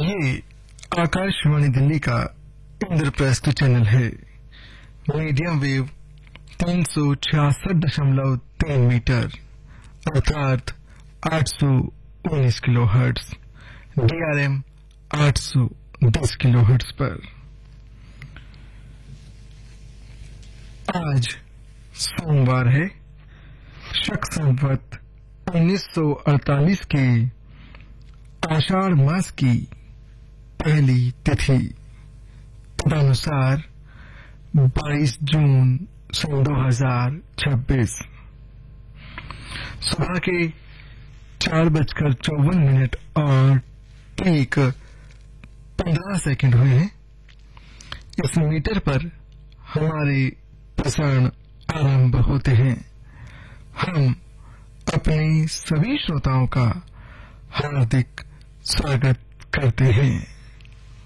ये आकाशवाणी दिल्ली का इंद्रप्रस्थ चैनल है। मीडियम वेव 366.3 मीटर अर्थात 819 किलोहर्ट्ज, DRM 810 किलोहर्ट्ज पर। आज सोमवार है, शक संवत 1948 के आषाढ़ मास की पहली तिथि तदनुसार 22 जून सन 2026 सुबह के 4:54 और ठीक 15 सेकंड हुए हैं। इस मीटर पर हमारे प्रसारण आरंभ होते हैं। हम अपने सभी श्रोताओं का हार्दिक स्वागत करते हैं।